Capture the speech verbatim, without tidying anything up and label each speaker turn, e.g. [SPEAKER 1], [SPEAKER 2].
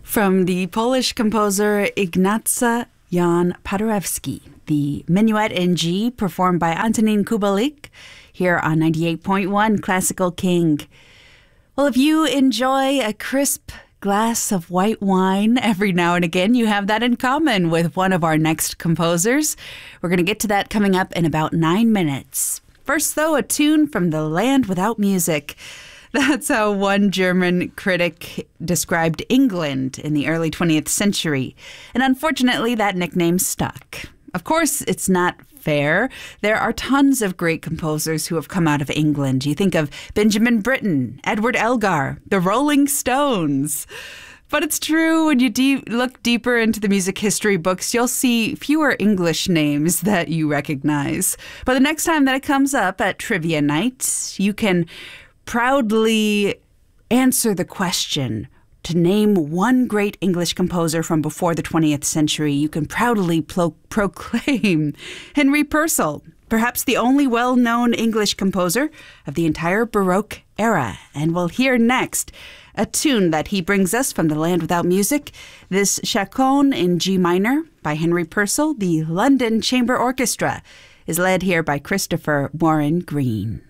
[SPEAKER 1] From the Polish composer Ignacy Jan Paderewski, the Minuet in G performed by Antonin Kubalik here on ninety-eight point one Classical King. Well, if you enjoy a crisp glass of white wine every now and again, you have that in common with one of our next composers. We're going to get to that coming up in about nine minutes. First, though, a tune from The Land Without Music. That's how one German critic described England in the early twentieth century. And unfortunately, that nickname stuck. Of course, it's not fair. There are tons of great composers who have come out of England. You think of Benjamin Britten, Edward Elgar, the Rolling Stones. But it's true, when you deep, look deeper into the music history books, you'll see fewer English names that you recognize. But the next time that it comes up at Trivia Night, you can proudly answer the question to name one great English composer from before the twentieth century. You can proudly pro- proclaim Henry Purcell, perhaps the only well-known English composer of the entire Baroque era. And we'll hear next a tune that he brings us from The Land Without Music, this Chaconne in G minor by Henry Purcell. The London Chamber Orchestra is led here by Christopher Warren Green.